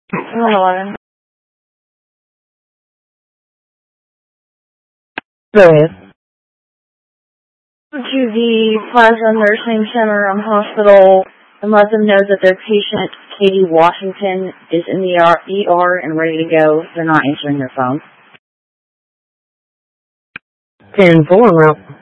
111. Go ahead. To the Plaza Nursing Center and Hospital and let them know that their patient, Katie Washington, is in the ER and ready to go. They're not answering their phone. 10-4 route.